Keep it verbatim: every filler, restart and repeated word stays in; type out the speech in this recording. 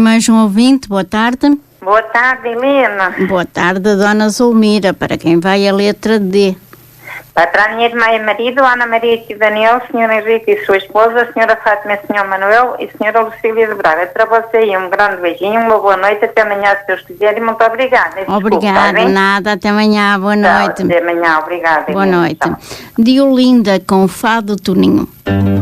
mais um ouvinte, boa tarde. Boa tarde, Helena. Boa tarde, Dona Zulmira, para quem vai a letra D. Para a minha irmã e marido, Ana Maria e Daniel, Senhor Henrique e sua esposa, Senhora Fátima e Senhor Manuel e Senhora Lucília de Braga. Para você aí um grande beijinho, uma boa noite, até amanhã, se Deus quiser, e muito obrigada. Obrigada, Desculpa, nada, até amanhã, boa Tchau, noite. até amanhã, obrigada. Boa Helena. noite. Tchau. Diolinda com Fado Toninho.